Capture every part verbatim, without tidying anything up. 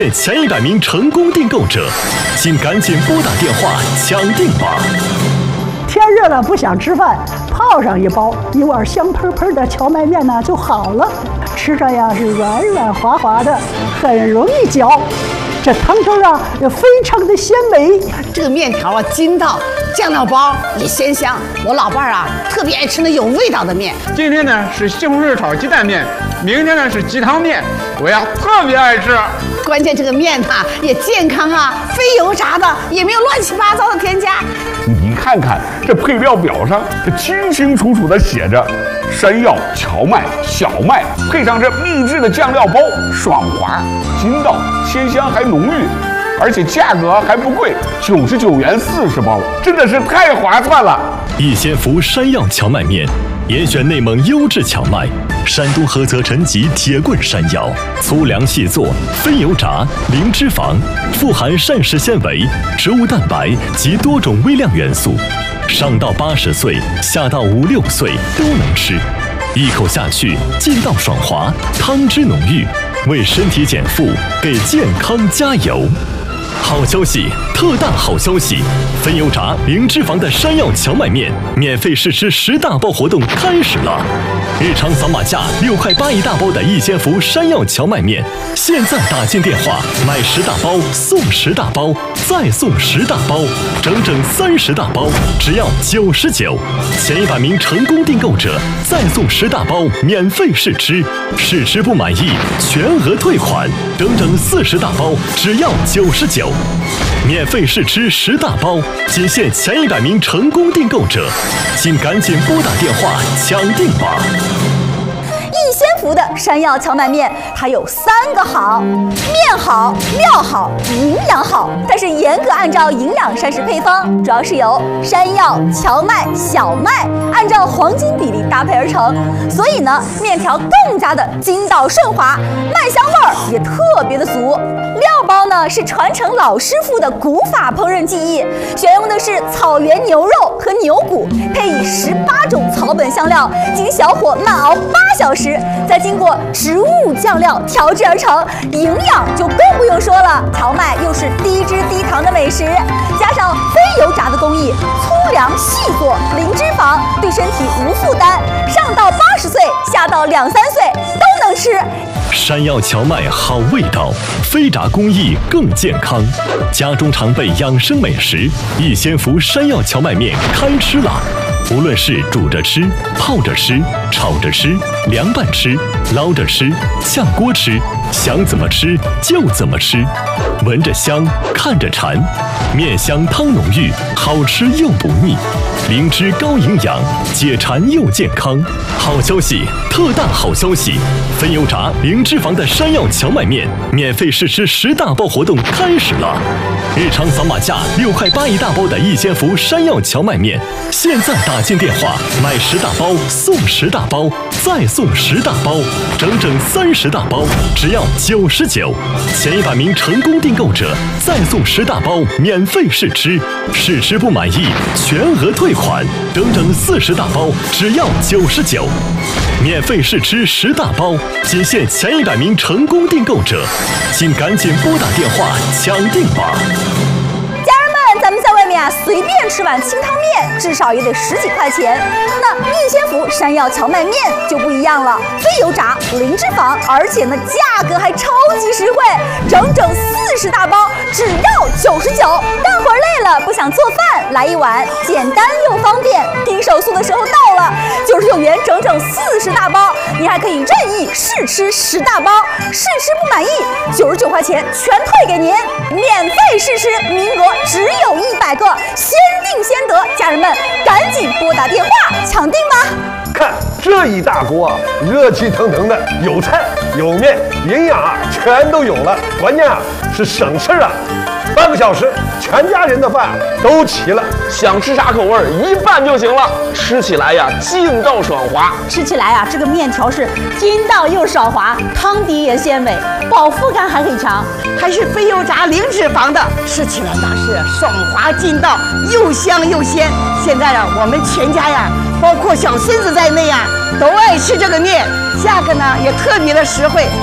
前一百名成功订购者，请赶紧拨打电话抢订吧！ 天热了不想吃饭，泡上一包一碗香喷喷的荞麦面呢就好了，吃上呀是软软滑滑的，很容易嚼。这汤汁啊也非常的鲜美。 这个面条啊筋道，酱料包也鲜香。我老伴儿啊特别爱吃那有味道的面。 今天呢是西红柿炒鸡蛋面，明天呢是鸡汤面，我呀特别爱吃。 关键这个面呐、啊、也健康啊，非油炸的，也没有乱七八糟的添加。 你看看这配料表上，这清清楚楚的写着山药、荞麦、小麦，配上这秘制的酱料包，爽滑、筋道、鲜香还浓郁，而且价格还不贵，九十九元四十包，真的是太划算了。 逸仙福山药荞麦面，严选内蒙优质荞麦，山东菏泽陈集铁棍山药，粗粮细做，非油炸，零脂肪，富含膳食纤维、植物蛋白及多种微量元素，上到八十岁，下到五六岁都能吃，一口下去劲道爽滑，汤汁浓郁，为身体减负，给健康加油。好消息，特大好消息！非油炸、零脂肪的山药荞麦面免费试吃十大包活动开始了！日常扫码价六块八一大包的逸仙福山药荞麦面，现在打进电话买十大包送十大包，再送十大包，整整三十大包，只要九十九。前一百名成功订购者再送十大包免费试吃，试吃不满意全额退款，整整四十大包，只要九十九。免费试吃十大包，仅限前一百名成功订购者，请赶紧拨打电话抢订吧！ 逸仙福的山药荞麦面，它有三个好：面好、料好、营养好。但是严格按照营养膳食配方，主要是由山药、荞麦、小麦按照黄金比例搭配而成，所以呢，面条更加的筋道顺滑，麦香味儿也特别的足。料包呢是传承老师傅的古法烹饪技艺，选用的是草原牛肉和牛骨，配以十八种草本香料，经小火慢熬八小时，再经过植物酱料调制而成，营养就更不用说了。荞麦又是低脂低糖的美食，加上非油炸的工艺，粗粮细做，零脂肪，对身体无负担，上到八十岁，下到两三岁都能吃。 山药荞麦好味道，非炸工艺更健康。家中常备养生美食，逸仙福山药荞麦面开吃啦！无论是煮着吃、泡着吃、炒着吃、凉拌吃、捞着吃、炝锅吃，想怎么吃就怎么吃，闻着香，看着馋，面香汤浓郁，好吃又不腻，灵芝高营养，解馋又健康。好消息，特大好消息！非油炸、零脂肪的山药荞麦面免费试吃十大包活动开始了！日常扫码价六块八一大包的逸仙福山药荞麦面，现在打进电话买十大包送十大包，再送十大包，整整三十大包，只要九十九。前一百名成功订购者再送十大包免费试吃，试吃不满意全额退款，整整四十大包，只要九十九。免费试吃十大包，仅限前一百名成功订购者，请赶紧拨打电话抢订吧！ 家人们，咱们在外面啊，随便吃碗清汤面，至少也得十几块钱。那逸仙福山药荞麦面就不一样了，非油炸，零脂肪，而且呢价格还超级实惠，整整四十大包，只要九十九。干活累了不想做饭，来一碗，简单又方便。订手速的时候到了，九十九元整整四十大包，你还可以任意试吃十大包，试吃不满意，九十九块钱全退给您，免费试吃，名额只有一百个，先订先得。家人们，赶紧拨打电话抢订吧！ 看这一大锅啊，热气腾腾的，有菜有面，营养啊全都有了，关键啊是省事啊。半个小时，全家人的饭都齐了。 想吃啥口味一拌就行了，吃起来呀劲道爽滑。 吃起来呀，这个面条是筋道又爽滑，汤底也鲜美，饱腹感还很强， 还是非油炸零脂肪的，吃起来那是爽滑劲道，又香又鲜。现在啊，我们全家呀，包括小孙子在内呀，都爱吃这个面，价格呢也特别的实惠。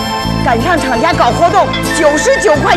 赶上厂家搞活动，九十九块